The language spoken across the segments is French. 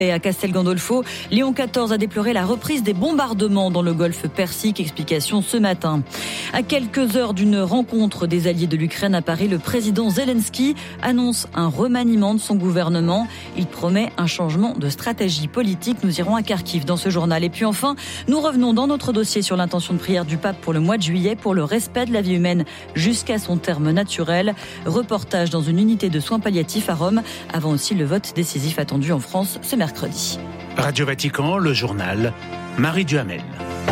Et à Castel Gandolfo, Léon XIV a déploré la reprise des bombardements dans le golfe Persique. Explication ce matin. À quelques heures d'une rencontre des alliés de l'Ukraine à Paris, le président Zelensky annonce un remaniement de son gouvernement. Il promet un changement de stratégie politique. Nous irons à Kharkiv dans ce journal. Et puis enfin, nous revenons dans notre dossier sur l'intention de prière du pape pour le mois de juillet pour le respect de la vie humaine jusqu'à son terme naturel. Reportage dans une unité de soins palliatifs à Rome, avant aussi le vote décisif attendu en France ce mercredi. Radio Vatican, le journal, Marie Duhamel.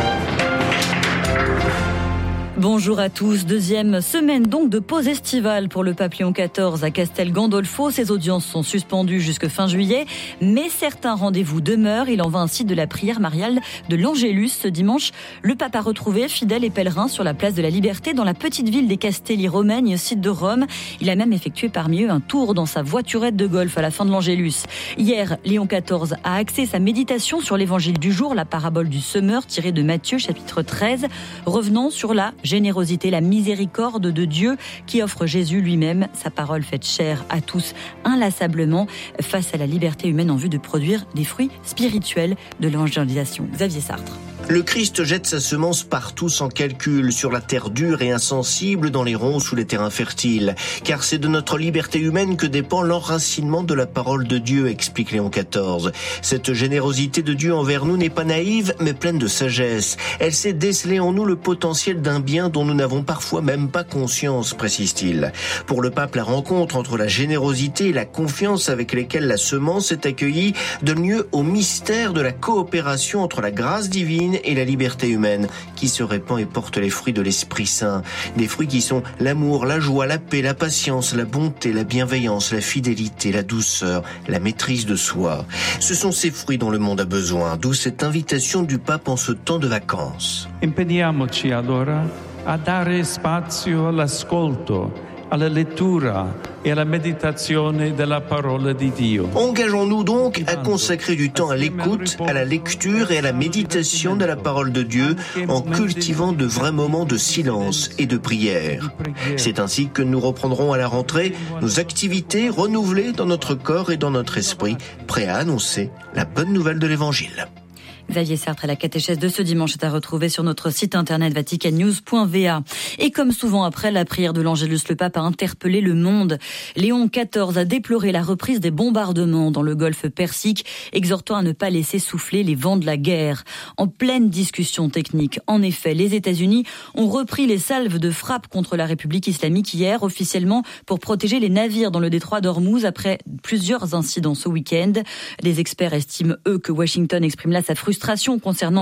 Bonjour à tous. Deuxième semaine donc de pause estivale pour le pape Léon XIV à Castel Gandolfo. Ses audiences sont suspendues jusque fin juillet, mais certains rendez-vous demeurent. Il en va ainsi de la prière mariale de l'Angélus. Ce dimanche, le pape a retrouvé fidèles et pèlerins sur la place de la Liberté dans la petite ville des Castelli Romagni, site de Rome. Il a même effectué parmi eux un tour dans sa voiturette de golf à la fin de l'Angélus. Hier, Léon XIV a axé sa méditation sur l'évangile du jour, la parabole du semeur tirée de Matthieu chapitre 13, revenant sur la générosité, la miséricorde de Dieu qui offre Jésus lui-même, sa parole faite chair à tous inlassablement face à la liberté humaine en vue de produire des fruits spirituels de l'évangélisation. Xavier Sartre. Le Christ jette sa semence partout sans calcul, sur la terre dure et insensible, dans les ronces ou les terrains fertiles. Car c'est de notre liberté humaine que dépend l'enracinement de la parole de Dieu, explique Léon XIV. Cette générosité de Dieu envers nous n'est pas naïve, mais pleine de sagesse. Elle sait déceler en nous le potentiel d'un bien dont nous n'avons parfois même pas conscience, précise-t-il. Pour le pape, la rencontre entre la générosité et la confiance avec lesquelles la semence est accueillie donne lieu au mystère de la coopération entre la grâce divine et la liberté humaine qui se répand et porte les fruits de l'Esprit Saint. Des fruits qui sont l'amour, la joie, la paix, la patience, la bonté, la bienveillance, la fidélité, la douceur, la maîtrise de soi. Ce sont ces fruits dont le monde a besoin, d'où cette invitation du pape en ce temps de vacances. Impegniamoci allora a dare spazio all'ascolto, alla lettura e alla meditazione della parola di Dio. Engageons-nous donc à consacrer du temps à l'écoute, à la lecture et à la méditation de la parole de Dieu en cultivant de vrais moments de silence et de prière. C'est ainsi que nous reprendrons à la rentrée nos activités renouvelées dans notre corps et dans notre esprit, prêts à annoncer la bonne nouvelle de l'Évangile. Xavier Sartre, la catéchèse de ce dimanche est à retrouver sur notre site internet vaticannews.va. Et comme souvent après la prière de l'Angélus, le pape a interpellé le monde. Léon XIV a déploré la reprise des bombardements dans le golfe Persique, exhortant à ne pas laisser souffler les vents de la guerre. En pleine discussion technique, en effet, les États-Unis ont repris les salves de frappe contre la République islamique hier, officiellement pour protéger les navires dans le détroit d'Ormuz après plusieurs incidents ce week-end. Les experts estiment, eux, que Washington exprime là sa frustration concernant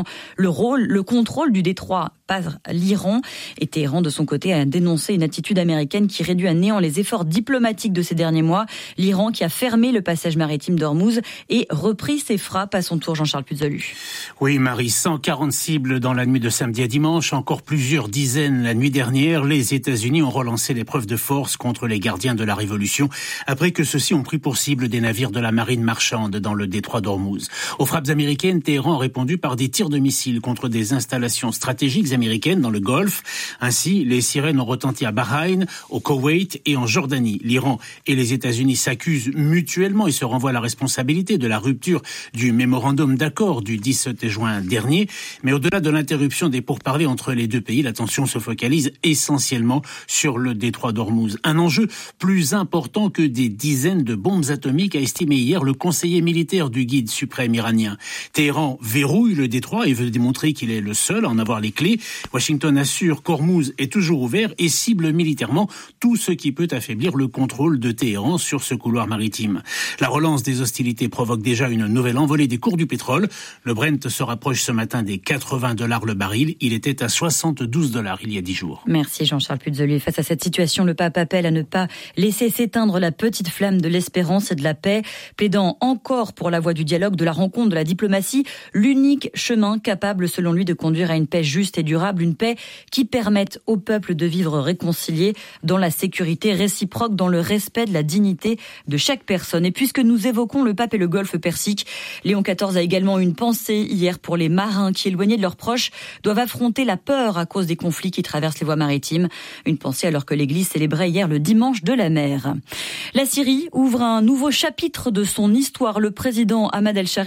le contrôle du détroit par l'Iran. Et Téhéran, de son côté, a dénoncé une attitude américaine qui réduit à néant les efforts diplomatiques de ces derniers mois. L'Iran qui a fermé le passage maritime d'Ormuz et repris ses frappes à son tour. Jean-Charles Puzolu. Oui, Marie, 140 cibles dans la nuit de samedi à dimanche, encore plusieurs dizaines la nuit dernière. Les États-Unis ont relancé l'épreuve de force contre les gardiens de la Révolution après que ceux-ci ont pris pour cible des navires de la marine marchande dans le détroit d'Ormuz. Aux frappes américaines, Téhéran a répondu par des tirs de missiles contre des installations stratégiques américaines dans le Golfe. Ainsi, les sirènes ont retenti à Bahreïn, au Koweït et en Jordanie. L'Iran et les États-Unis s'accusent mutuellement et se renvoient la responsabilité de la rupture du mémorandum d'accord du 17 juin dernier. Mais au-delà de l'interruption des pourparlers entre les deux pays, l'attention se focalise essentiellement sur le détroit d'Ormuz. Un enjeu plus important que des dizaines de bombes atomiques, a estimé hier le conseiller militaire du guide suprême iranien. Téhéran verrouille le détroit et veut démontrer qu'il est le seul à en avoir les clés. Washington assure qu'Ormuz est toujours ouvert et cible militairement tout ce qui peut affaiblir le contrôle de Téhéran sur ce couloir maritime. La relance des hostilités provoque déjà une nouvelle envolée des cours du pétrole. Le Brent se rapproche ce matin des $80 le baril. Il était à $72 il y a 10 jours. Merci Jean-Charles Puzolu. Face à cette situation, le pape appelle à ne pas laisser s'éteindre la petite flamme de l'espérance et de la paix, plaidant encore pour la voie du dialogue, de la rencontre, de la diplomatie. l'unique chemin capable, selon lui, de conduire à une paix juste et durable, une paix qui permette au peuple de vivre réconcilié dans la sécurité réciproque, dans le respect de la dignité de chaque personne. Et puisque nous évoquons le pape et le golfe Persique, Léon XIV a également une pensée hier pour les marins qui, éloignés de leurs proches, doivent affronter la peur à cause des conflits qui traversent les voies maritimes. Une pensée alors que l'Église célébrait hier le dimanche de la mer. La Syrie ouvre un nouveau chapitre de son histoire. Le président Ahmad El-Sharia